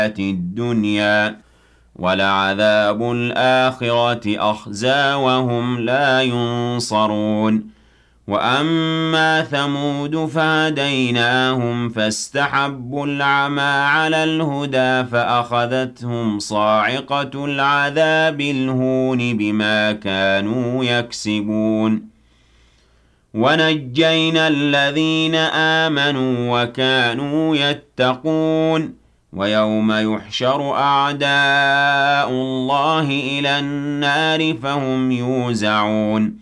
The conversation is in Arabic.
الدنيا ولعذاب الآخرة أخزى وهم لا ينصرون وأما ثمود فهديناهم فاستحبوا العمى على الهدى فأخذتهم صاعقة العذاب الهون بما كانوا يكسبون ونجينا الذين آمنوا وكانوا يتقون ويوم يحشر أعداء الله إلى النار فهم يوزعون